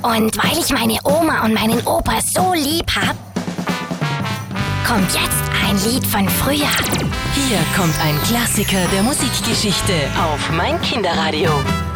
Und weil ich meine Oma und meinen Opa so lieb hab, kommt jetzt ein Lied von früher. Hier kommt ein Klassiker der Musikgeschichte auf mein Kinderradio.